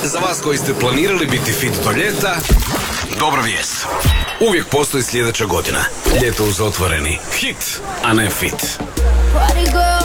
Za vas koji ste planirali biti fit do ljeta, dobra vijest. Uvijek postoji sljedeća godina. Ljeto uz otvoreni hit, a ne fit.